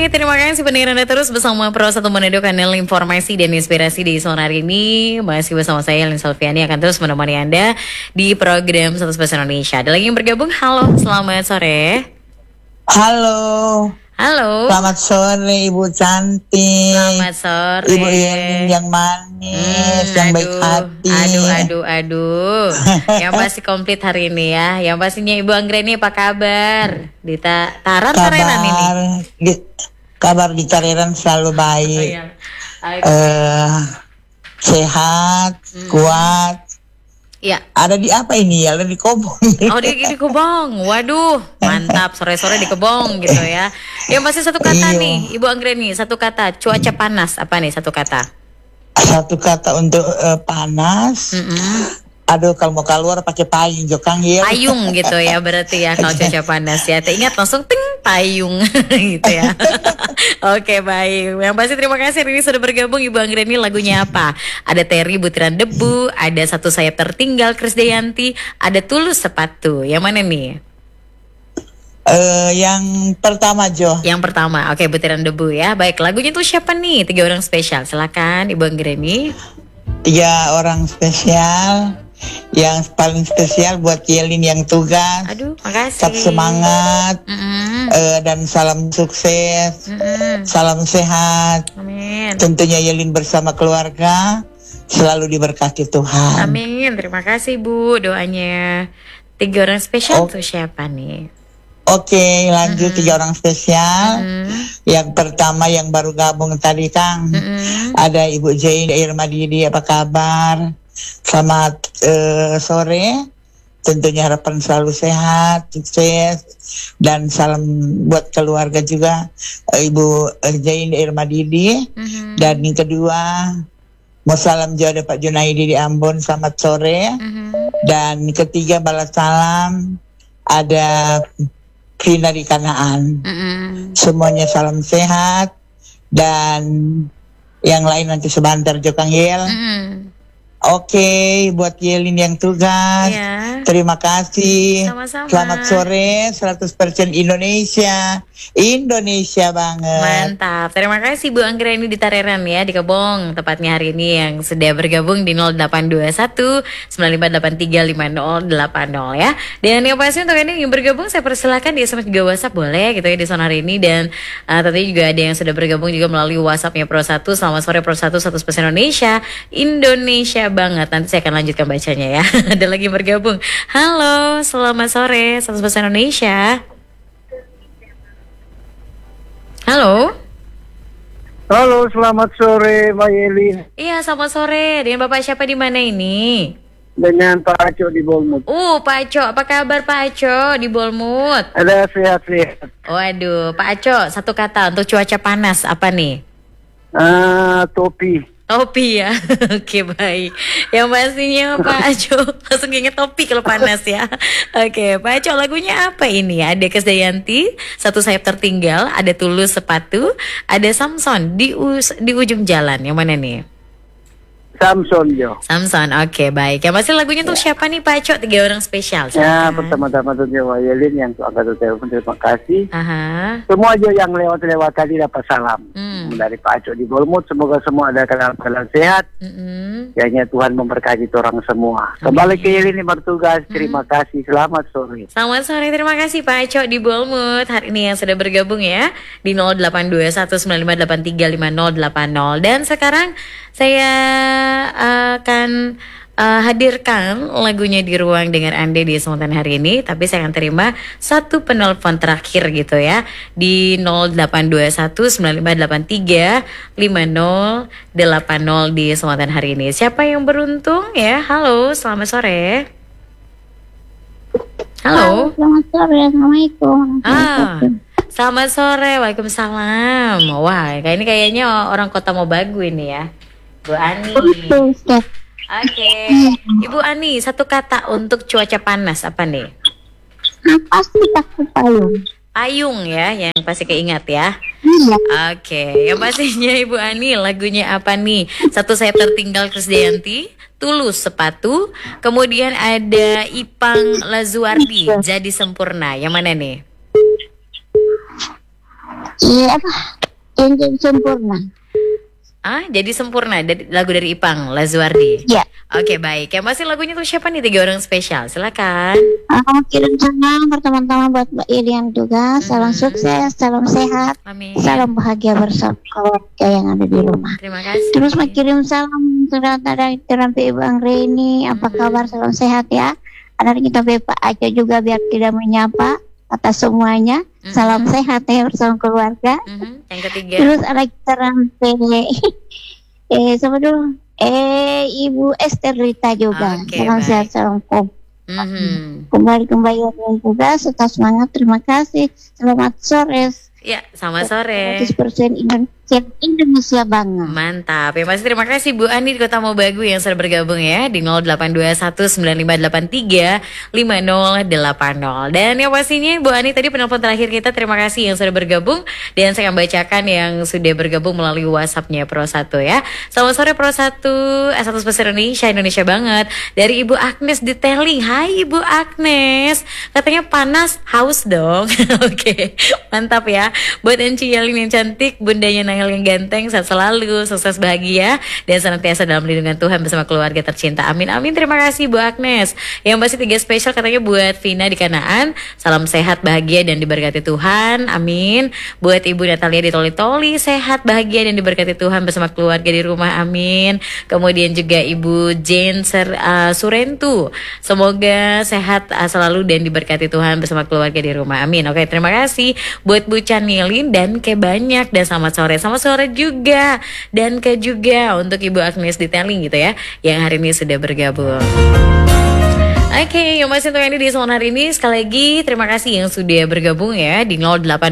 terima kasih pendengar Anda terus bersama Pro 1 Manado, kanal informasi dan inspirasi di sore hari ini. Masih bersama saya, Elin Salviani, akan terus menemani Anda di program 100% Indonesia. Ada lagi yang bergabung, halo, selamat sore. Halo. Halo. Selamat sore Ibu cantik. Selamat sore. Ibu yang manis, yang baik hati. Aduh. Yang pasti komplit hari ini ya. Yang pastinya Ibu Anggreni apa kabar? Di Tarenan ini. Kabar di Tarenan selalu baik. Sehat, kuat. Ya. Ada di apa ini ya? Ada di Kobong. Oh, di Kebong. Waduh, mantap, sore-sore di Kebong gitu ya. Yang masih satu kata nih, Ibu Anggreni, satu kata, cuaca panas. Apa nih satu kata? Satu kata untuk panas. Aduh, kalau mau keluar pakai payung, Jokang ya. Payung gitu ya berarti ya kalau cuaca panas ya. Ingat langsung ting payung gitu ya. Oke, baik. Yang pasti terima kasih hari ini sudah bergabung Ibu Anggreni. Lagunya apa? Ada Terry Butiran Debu, ada Satu Sayap Tertinggal Krisdayanti, ada Tulus Sepatu. Yang mana nih? Yang pertama, Jo. Yang pertama. Oke, Butiran Debu ya. Baik, lagunya tuh siapa nih? 3 orang spesial. Silakan Ibu Anggreni. 3 orang spesial. Yang paling spesial buat Yelin yang tugas. Aduh, makasih. Tetap semangat. Dan salam sukses. Salam sehat. Amin. Tentunya Yelin bersama keluarga selalu diberkati Tuhan. Amin. Terima kasih Bu doanya. 3 orang spesial tuh siapa nih? Oke, lanjut 3 orang spesial. Yang pertama yang baru gabung tadi, Kang. Ada Ibu Jain Irmadidi, apa kabar? Selamat sore. Tentunya harapan selalu sehat, sukses, dan salam buat keluarga juga, Ibu Jain Irmadidi. Dan yang kedua, mau salam juga ada Pak Junaidi di Ambon, selamat sore. Dan ketiga balas salam ada Vina di Kanaan. Semuanya salam sehat, dan yang lain nanti sebentar Jokang Yel. Oke, buat Yelin yang tugas, terima kasih. Sama-sama. Selamat sore, 100% Indonesia. Indonesia banget. Mantap, terima kasih Bu Anggreni di Tarenan ya, di Kebong. Tepatnya hari ini yang sudah bergabung di 0821 9583 5080 ya. Dan yang pasti untuk ini yang bergabung saya persilakan di SMS juga WhatsApp boleh gitu ya di zona hari ini. Dan tentunya juga ada yang sudah bergabung juga melalui WhatsAppnya Pro 1. Selamat sore Pro 1, 100% Indonesia. Indonesia banget. Nanti saya akan lanjutkan bacanya ya. Ada lagi yang bergabung. Halo, selamat sore 100% Indonesia. Halo. Halo, selamat sore Mbak Yelin. Iya, selamat sore. Dengan Bapak siapa di mana ini? Dengan Pak Aco di Bolmut. Pak Aco, apa kabar Pak Aco di Bolmut? Ada sehat-sehat. Waduh, Pak Aco, satu kata untuk cuaca panas apa nih? Topi. Topi ya. Oke, baik. Yang pastinya Pak Aco langsung inget topi kalau panas ya. Oke, Pak Aco, lagunya apa ini? Ada Krisdayanti, Satu Sayap Tertinggal, ada Tulus Sepatu, ada Samson di ujung jalan. Yang mana nih? Samson, Jo. Samson, oke, baik. Yang pasti lagunya tuh siapa nih Pak Aco? 3 orang spesial. Ya, pertama-tama tentunya Mbak Yelin yang angkat telepon, terima kasih. Semua aja yang lewat tadi dapat salam dari Pak Aco di Bolmut. Semoga semua ada keadaan sehat. Kiranya Tuhan memberkati orang semua. Kembali ke Yelin yang bertugas. Terima kasih. Selamat sore. Selamat sore. Terima kasih Pak Aco di Bolmut hari ini yang sudah bergabung ya di 082195835080. Dan sekarang saya akan hadirkan lagunya di ruang dengan Anda di kesempatan hari ini. Tapi saya akan terima satu penelpon terakhir gitu ya di 082195835080 di kesempatan hari ini. Siapa yang beruntung ya? Halo, selamat sore. Halo. Selamat sore, Assalamualaikum. Selamat sore, waalaikumsalam. Wah, ini kayaknya orang Kota Mobagu ini ya, Bu Ani. Oke, Ibu Ani, satu kata untuk cuaca panas apa nih? Pasti pakai payung. Payung ya, yang pasti keingat ya. Iya. Oke, yang pastinya Ibu Ani, lagunya apa nih? Satu Sayap Tertinggal Krisdayanti, Tulus Sepatu, kemudian ada Ipang Lazuardi, Jadi Sempurna. Yang mana nih? Iya apa? Janjian sempurna. Jadi sempurna lagu dari Ipang Lazuardi. Ya. Oke, baik. Yang pasti lagunya tuh siapa nih 3 orang spesial? Silakan. Kirim salam pertama-tama buat Mbak Irian juga. Salam sukses, salam sehat, Amin. salam bahagia bersama keluarga yang ada di rumah. Terima kasih. Terus mau kirim salam sudah dari terampi Ibu Anggreni. Apa kabar? Salam sehat ya. Ada kita Bapak aja juga biar tidak menyapa atas semuanya. Salam sehat ya bersama keluarga. Yang ketiga. Terus ada kita rampe sama dulu Ibu Esther Rita juga. Salam sehat, salam kembali juga serta semangat. Terima kasih. Selamat sore. Ya, sama sore. 100% Indonesia banget. Mantap. Ya pasti terima kasih Bu Ani di Kota Mobagu yang sudah bergabung ya di 082195835080. Dan yang pastinya Bu Ani tadi penelpon terakhir kita, terima kasih yang sudah bergabung, dan saya akan bacakan yang sudah bergabung melalui WhatsApp-nya Pro 1 ya. Selamat sore Pro 1, 100% Indonesia banget. Dari Ibu Agnes di Teli. Hai Ibu Agnes. Katanya panas, haus dong. Oke, mantap ya. Buat Enci Yalin yang cantik, bundanya Nangel yang ganteng, sehat selalu, sukses bahagia, dan senantiasa dalam lindungan Tuhan bersama keluarga tercinta. Amin, amin. Terima kasih Bu Agnes. Yang pasti 3 spesial katanya buat Vina di Kanaan. Salam sehat, bahagia, dan diberkati Tuhan. Amin. Buat Ibu Natalia di Toli-Toli, sehat, bahagia, dan diberkati Tuhan bersama keluarga di rumah. Amin. Kemudian juga Ibu Jane Surentu. Semoga sehat selalu dan diberkati Tuhan bersama keluarga di rumah. Amin. Oke, terima kasih buat Bu Canilin dan ke banyak, dan selamat sore juga, dan ke juga untuk Ibu Agnes di Teling gitu ya, yang hari ini sudah bergabung. Oke, yang masih untuk ini di Salon hari ini, sekali lagi terima kasih yang sudah bergabung ya di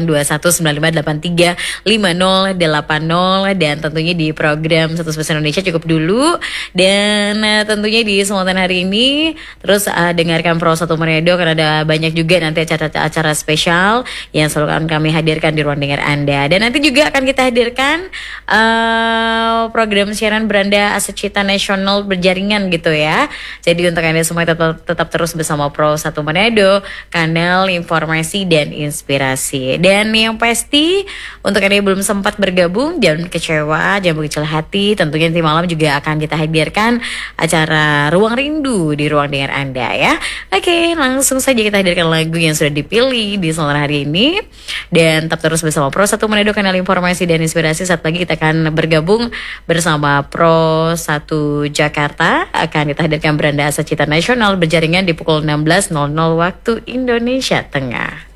082195835080, dan tentunya di program 100% Indonesia cukup dulu, dan tentunya di Salon hari ini terus dengarkan Pro 1 Meredo karena ada banyak juga nanti acara-acara spesial yang selalu akan kami hadirkan di ruang dengar Anda, dan nanti juga akan kita hadirkan program siaran beranda Aset Cita Nasional berjaringan gitu ya. Jadi untuk Anda semua tetap terus bersama Pro 1 Manado, kanal informasi dan inspirasi. Dan yang pasti untuk Anda yang belum sempat bergabung, jangan kecewa, jangan berkecil hati. Tentunya nanti malam juga akan kita hadirkan acara Ruang Rindu di ruang dengar Anda ya. Oke, langsung saja kita hadirkan lagu yang sudah dipilih di sore hari ini, dan tetap terus bersama Pro 1 Manado, kanal informasi dan inspirasi. Saat lagi kita akan bergabung bersama Pro 1 Jakarta, akan kita hadirkan beranda Aset Cita Nasional berjaringan di pukul 16.00 waktu Indonesia Tengah.